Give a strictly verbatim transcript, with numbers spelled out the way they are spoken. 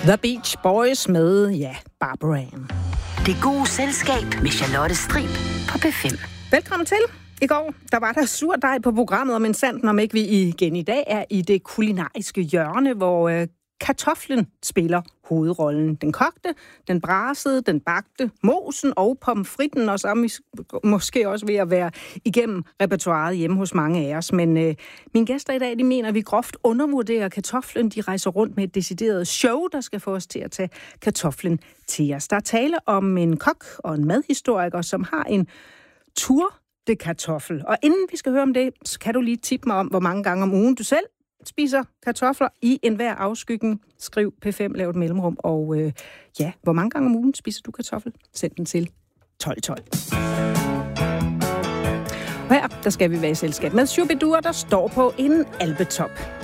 The Beach Boys med, ja, Barbara Ann. Det gode selskab med Charlotte Strib på P fem. Velkommen til. I går, der var der surdej på programmet om en sand, om ikke vi igen i dag er i det kulinariske hjørne, hvor øh, kartoflen spiller hovedrollen. Den kogte, den brasede, den bagte, mosen og pomfritten, og så er måske også ved at være igennem repertoiret hjemme hos mange af os. Men øh, mine gæster i dag, de mener, at vi groft undervurderer kartoflen. De rejser rundt med et decideret show, der skal få os til at tage kartoflen til os. Der er tale om en kok og en madhistoriker, som har en tur de kartoffel. Og inden vi skal høre om det, så kan du lige tippe mig om, hvor mange gange om ugen du selv spiser kartofler i enhver afskygning. Skriv P fem, lav et mellemrum, og øh, ja, hvor mange gange om ugen spiser du kartoffel? Send den til tolv tolv. Og her, der skal vi være i selskab med Shubidur, der står på en alpetop.